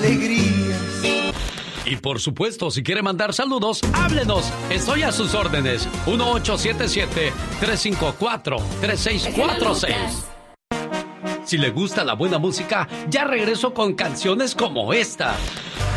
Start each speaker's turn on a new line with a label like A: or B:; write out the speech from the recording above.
A: alegrías.
B: Y por supuesto, si quiere mandar saludos, háblenos. Estoy a sus órdenes. 1877-354-3646. Si le gusta la buena música, ya regreso con canciones como esta.